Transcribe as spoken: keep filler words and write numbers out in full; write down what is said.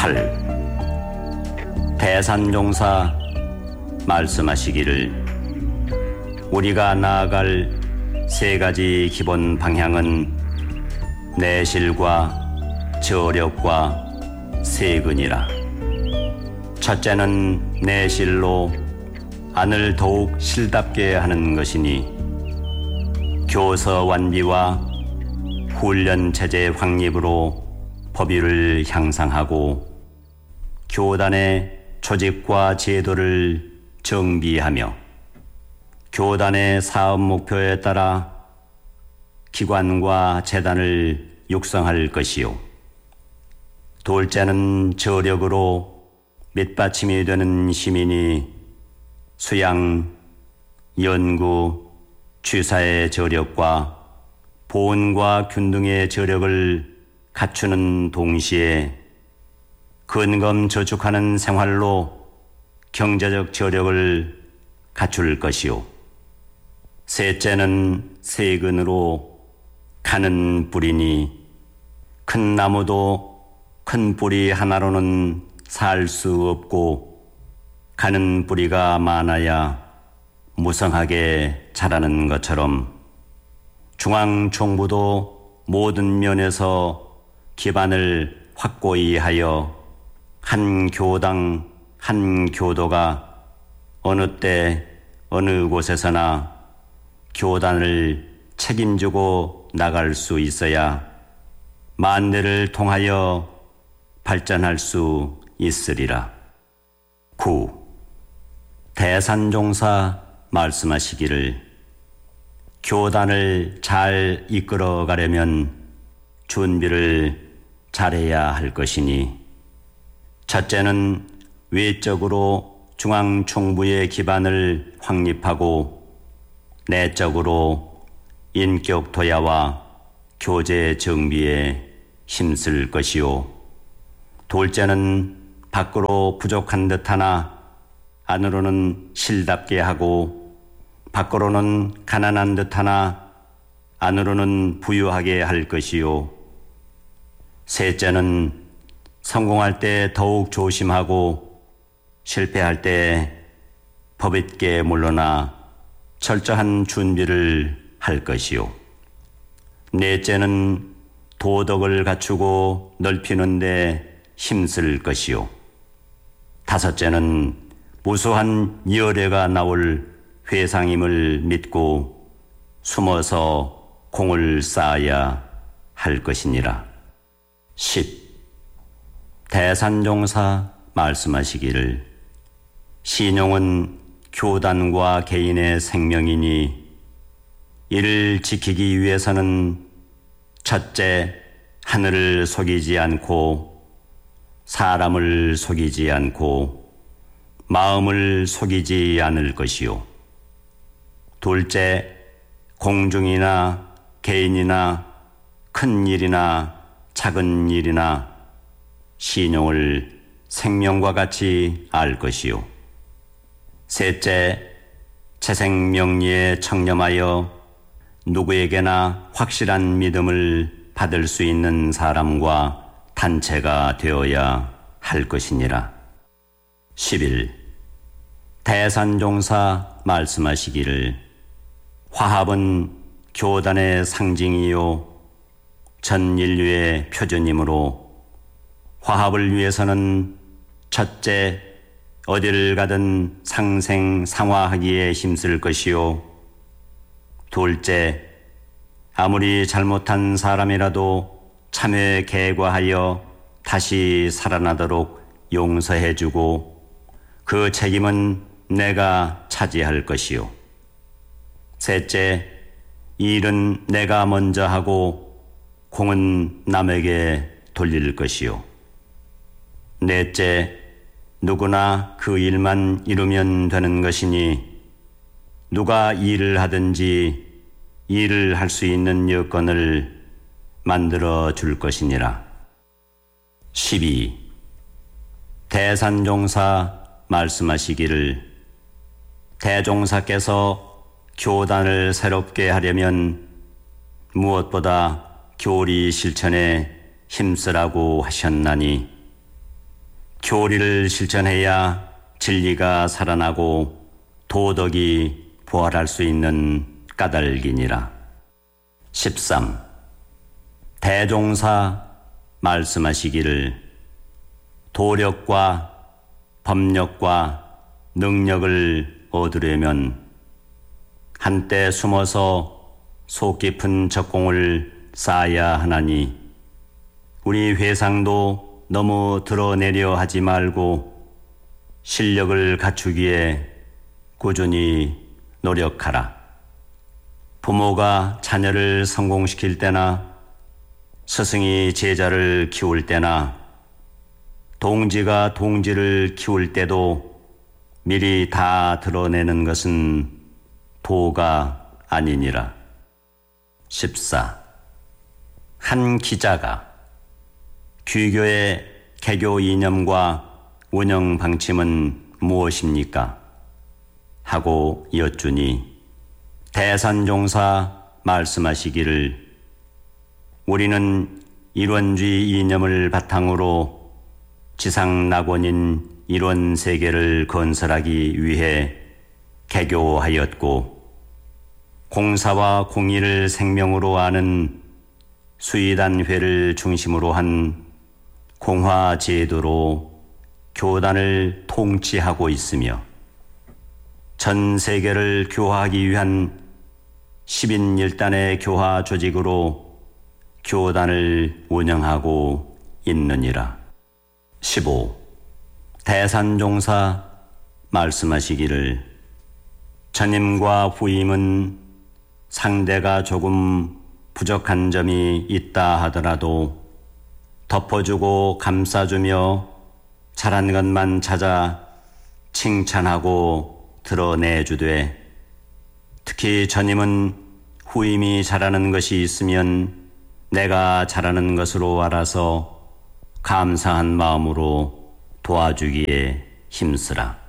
팔. 대산종사 말씀하시기를 우리가 나아갈 세 가지 기본 방향은 내실과 저력과 세근이라. 첫째는 내실로 안을 더욱 실답게 하는 것이니 교서 완비와 훈련체제 확립으로 법율을 향상하고 교단의 조직과 제도를 정비하며 교단의 사업 목표에 따라 기관과 재단을 육성할 것이요. 둘째는 저력으로 밑받침이 되는 시민이 수양, 연구, 취사의 저력과 보훈과 균등의 저력을 갖추는 동시에 근검 저축하는 생활로 경제적 저력을 갖출 것이요. 셋째는 세근으로 가는 뿌리니 큰 나무도 큰 뿌리 하나로는 살 수 없고 가는 뿌리가 많아야 무성하게 자라는 것처럼 중앙정부도 모든 면에서 기반을 확고히 하여 한 교당, 한 교도가 어느 때 어느 곳에서나 교단을 책임지고 나갈 수 있어야 만대를 통하여 발전할 수 있으리라. 구. 대산종사 말씀하시기를 교단을 잘 이끌어 가려면 준비를 잘해야 할 것이니 첫째는 외적으로 중앙총부의 기반을 확립하고 내적으로 인격 도야와 교제 정비에 힘쓸 것이요. 둘째는 밖으로 부족한 듯하나 안으로는 실답게 하고 밖으로는 가난한 듯하나 안으로는 부유하게 할 것이요. 셋째는 성공할 때 더욱 조심하고 실패할 때 법있게 물러나 철저한 준비를 할 것이요. 넷째는 도덕을 갖추고 넓히는 데 힘쓸 것이요. 다섯째는 무수한 열애가 나올 회상임을 믿고 숨어서 공을 쌓아야 할 것이니라. 십. 대산종사 말씀하시기를 신용은 교단과 개인의 생명이니 이를 지키기 위해서는 첫째, 하늘을 속이지 않고 사람을 속이지 않고 마음을 속이지 않을 것이요. 둘째, 공중이나 개인이나 큰 일이나 작은 일이나 신용을 생명과 같이 알 것이요. 셋째, 채생명리에 청렴하여 누구에게나 확실한 믿음을 받을 수 있는 사람과 단체가 되어야 할 것이니라. 십일. 대산종사 말씀하시기를 화합은 교단의 상징이요 전 인류의 표준이므로 화합을 위해서는 첫째, 어디를 가든 상생상화하기에 힘쓸 것이요. 둘째, 아무리 잘못한 사람이라도 참회 개과하여 다시 살아나도록 용서해주고 그 책임은 내가 차지할 것이요. 셋째, 일은 내가 먼저 하고 공은 남에게 돌릴 것이요. 넷째, 누구나 그 일만 이루면 되는 것이니 누가 일을 하든지 일을 할 수 있는 여건을 만들어 줄 것이니라. 십이. 대산종사 말씀하시기를 대종사께서 교단을 새롭게 하려면 무엇보다 교리 실천에 힘쓰라고 하셨나니 교리를 실천해야 진리가 살아나고 도덕이 부활할 수 있는 까닭이니라. 십삼. 대종사 말씀하시기를 도력과 법력과 능력을 얻으려면 한때 숨어서 속 깊은 적공을 쌓아야 하나니 우리 회상도 너무 드러내려 하지 말고 실력을 갖추기에 꾸준히 노력하라. 부모가 자녀를 성공시킬 때나 스승이 제자를 키울 때나 동지가 동지를 키울 때도 미리 다 드러내는 것은 도가 아니니라. 십사. 한 기자가 귀교의 개교 이념과 운영 방침은 무엇입니까? 하고 여쭈니 대산종사 말씀하시기를 우리는 일원주의 이념을 바탕으로 지상낙원인 일원세계를 건설하기 위해 개교하였고 공사와 공의를 생명으로 아는 수의단회를 중심으로 한 공화제도로 교단을 통치하고 있으며 전 세계를 교화하기 위한 십인일단의 교화 조직으로 교단을 운영하고 있느니라. 십오. 대산종사 말씀하시기를 전임과 후임은 상대가 조금 부족한 점이 있다 하더라도 덮어주고 감싸주며 잘한 것만 찾아 칭찬하고 드러내주되 특히 전임은 후임이 잘하는 것이 있으면 내가 잘하는 것으로 알아서 감사한 마음으로 도와주기에 힘쓰라.